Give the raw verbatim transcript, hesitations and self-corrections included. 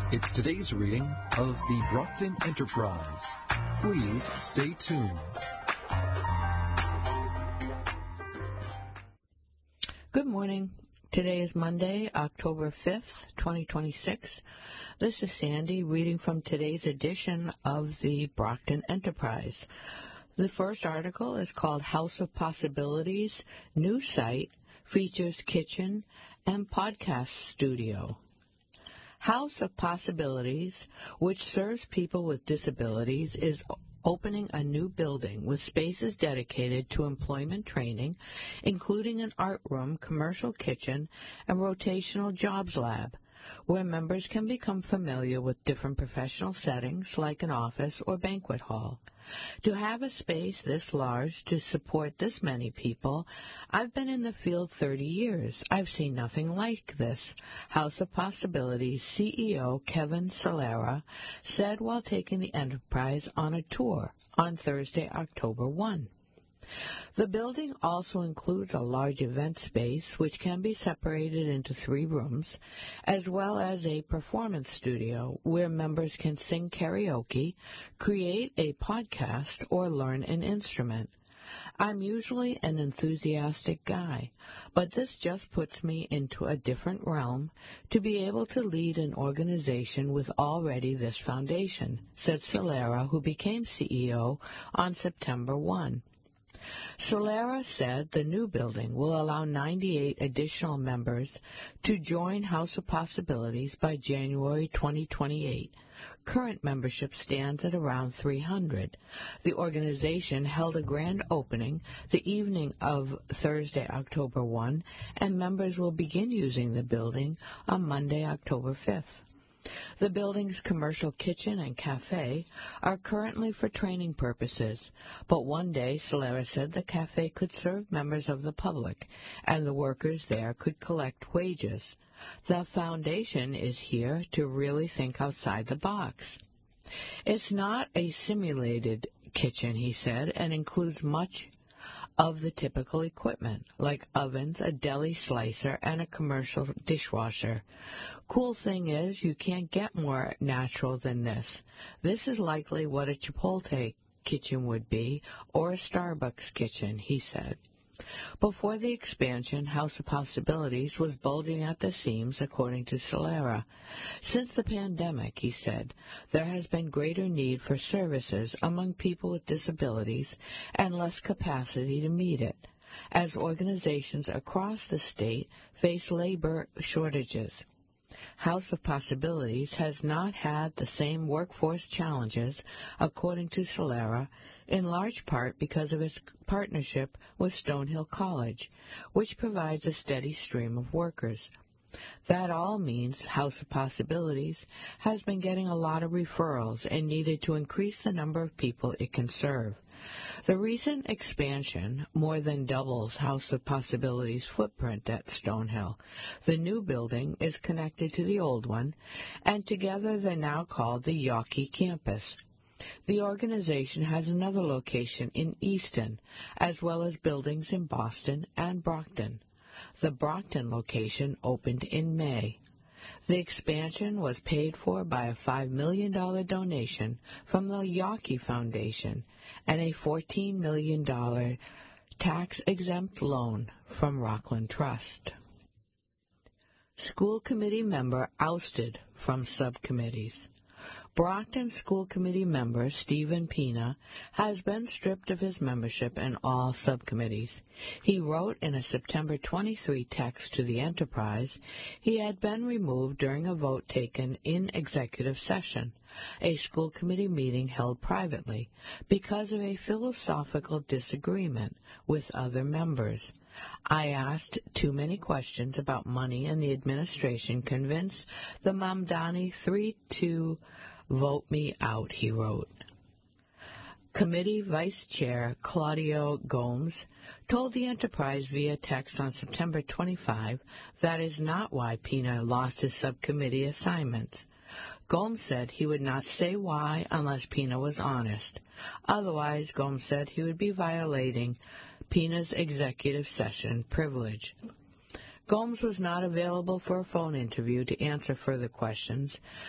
It's today's reading of the Brockton Enterprise. Please stay tuned. Good morning. Today is Monday, October fifth, twenty twenty-six. This is Sandy reading from today's edition of the Brockton Enterprise. The first article is called House of Possibilities, New Site, Features Kitchen and Podcast Studio. House of Possibilities, which serves people with disabilities, is opening a new building with spaces dedicated to employment training, including an art room, commercial kitchen, and rotational jobs lab, where members can become familiar with different professional settings like an office or banquet hall. To have a space this large to support this many people, I've been in the field thirty years. I've seen nothing like this, House of Possibilities C E O Kevin Celera said while taking the enterprise on a tour on Thursday, October first. The building also includes a large event space, which can be separated into three rooms, as well as a performance studio where members can sing karaoke, create a podcast, or learn an instrument. I'm usually an enthusiastic guy, but this just puts me into a different realm to be able to lead an organization with already this foundation, said Celera, who became C E O on September first. Celera said the new building will allow ninety-eight additional members to join House of Possibilities by January twenty twenty-eight. Current membership stands at around three hundred. The organization held a grand opening the evening of Thursday, October first, and members will begin using the building on Monday, October fifth. The building's commercial kitchen and cafe are currently for training purposes, but one day, Celera said, the cafe could serve members of the public, and the workers there could collect wages. The foundation is here to really think outside the box. It's not a simulated kitchen, he said, and includes much of the typical equipment, like ovens, a deli slicer, and a commercial dishwasher. Cool thing is, you can't get more natural than this. This is likely what a Chipotle kitchen would be, or a Starbucks kitchen, he said. Before the expansion, House of Possibilities was bulging at the seams, according to Celera. Since the pandemic, he said, there has been greater need for services among people with disabilities and less capacity to meet it, as organizations across the state face labor shortages. House of Possibilities has not had the same workforce challenges, according to Celera, in large part because of its partnership with Stonehill College, which provides a steady stream of workers. That all means House of Possibilities has been getting a lot of referrals and needed to increase the number of people it can serve. The recent expansion more than doubles House of Possibilities' footprint at Stonehill. The new building is connected to the old one, and together they're now called the Yawkey Campus. The organization has another location in Easton, as well as buildings in Boston and Brockton. The Brockton location opened in May. The expansion was paid for by a five million dollars donation from the Yawkey Foundation and a fourteen million dollars tax-exempt loan from Rockland Trust. School committee member ousted from subcommittees. Brockton School Committee member Stephen Pina has been stripped of his membership in all subcommittees. He wrote in a September twenty-third text to the Enterprise he had been removed during a vote taken in executive session, a school committee meeting held privately, because of a philosophical disagreement with other members. I asked too many questions about money and the administration convinced the Mamdani three two vote me out, he wrote. Committee Vice Chair Claudio Gomes told the Enterprise via text on September twenty-fifth that is not why Pina lost his subcommittee assignments. Gomes said he would not say why unless Pina was honest. Otherwise, Gomes said he would be violating Pina's executive session privilege. Gomes was not available for a phone interview to answer further questions,